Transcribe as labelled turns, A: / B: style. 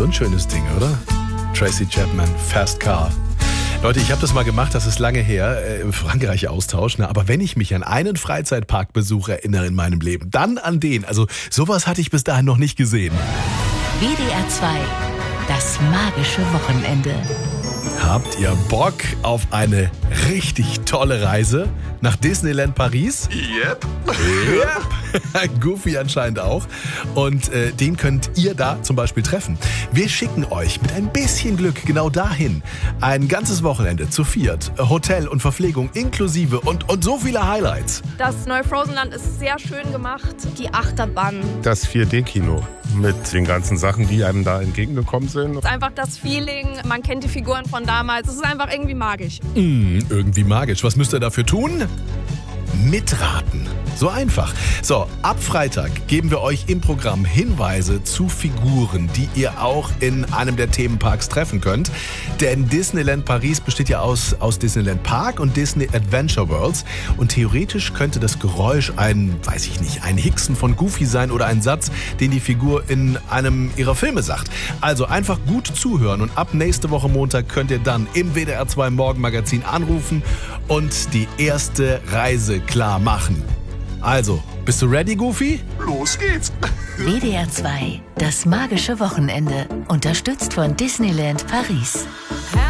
A: so ein schönes Ding, oder? Tracy Chapman, Fast Car. Leute, ich habe das mal gemacht, das ist lange her, im Frankreich-Austausch. Aber wenn ich mich an einen Freizeitparkbesuch erinnere in meinem Leben, dann an den. Also sowas hatte ich bis dahin noch nicht gesehen.
B: WDR 2, das magische Wochenende.
A: Habt ihr Bock auf eine richtig tolle Reise nach Disneyland Paris?
C: Yep.
A: Goofy anscheinend auch. Und den könnt ihr da zum Beispiel treffen. Wir schicken euch mit ein bisschen Glück genau dahin. Ein ganzes Wochenende zu viert. Hotel und Verpflegung inklusive und so viele Highlights.
D: Das neue Frozenland ist sehr schön gemacht. Die Achterbahn.
C: Das 4D-Kino mit den ganzen Sachen, die einem da entgegengekommen sind.
D: Es ist einfach das Feeling, man kennt die Figuren von damals. Es ist einfach irgendwie magisch.
A: Irgendwie magisch. Was müsst ihr dafür tun? Mitraten. So einfach. So, ab Freitag geben wir euch im Programm Hinweise zu Figuren, die ihr auch in einem der Themenparks treffen könnt. Denn Disneyland Paris besteht ja aus Disneyland Park und Disney Adventure Worlds. Und theoretisch könnte das Geräusch ein Hicksen von Goofy sein oder ein Satz, den die Figur in einem ihrer Filme sagt. Also einfach gut zuhören und ab nächste Woche Montag könnt ihr dann im WDR 2 Morgenmagazin anrufen und die erste Reise klar machen. Also, bist du ready, Goofy?
C: Los geht's!
B: WDR 2, das magische Wochenende. Unterstützt von Disneyland Paris.